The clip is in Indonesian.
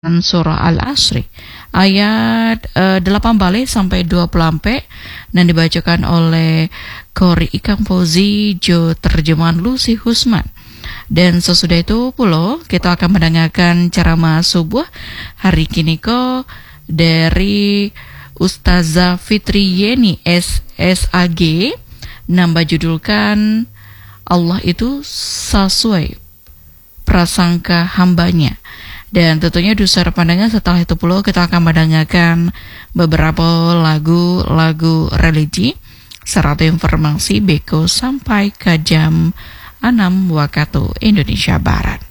Surah Al-Asri ayat 8 balik sampai 20 ampe dan dibacakan oleh Qori Ikang Fauzi Jo terjemahan Lucy Husman. Dan sesudah itu pula kita akan mendengarkan ceramah subuh hari kini dari Ustazah Fitri Yeni SSAG, nambah judulkan Allah itu sesuai prasangka hambanya. Dan tentunya di usaha pandangan setelah itu pula kita akan mendengarkan beberapa lagu-lagu religi serta informasi Beko sampai ke jam 6 waktu Indonesia Barat.